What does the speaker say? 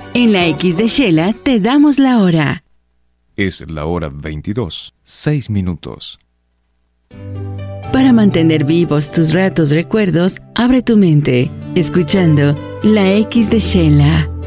En la X de Shela te damos la hora. Es la hora 22, 6 minutos. Para mantener vivos tus ratos recuerdos, abre tu mente, escuchando la X de Shela.